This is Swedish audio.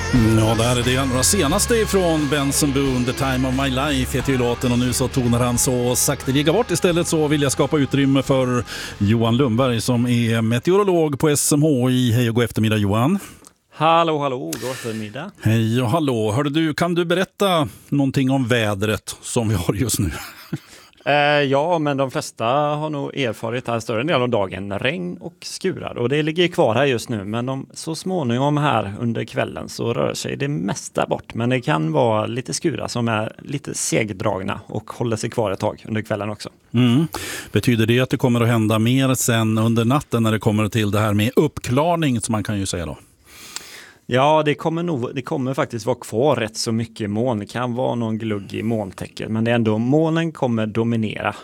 Ja, det här är det allra senaste ifrån Benson Boone, The Time of My Life heter ju låten, och nu så tonar han så sakteliga bort. Istället så vill jag skapa utrymme för Johan Lundberg som är meteorolog på SMHI. Hej och god eftermiddag, Johan. Hallå, god eftermiddag. Hej och hallå. Hörde du, kan du berätta någonting om vädret som vi har just nu? Ja, men de flesta har nog erfarit här större del av dagen regn och skurar. Och det ligger kvar här just nu, men så småningom här under kvällen så rör sig det mesta bort. Men det kan vara lite skurar som är lite segdragna och håller sig kvar ett tag under kvällen också. Betyder det att det kommer att hända mer sen under natten när det kommer till det här med uppklarning, som man kan ju säga då? Ja, det kommer faktiskt vara kvar rätt så mycket moln. Det kan vara någon glugg i molntäcket, men det är ändå molnen kommer dominera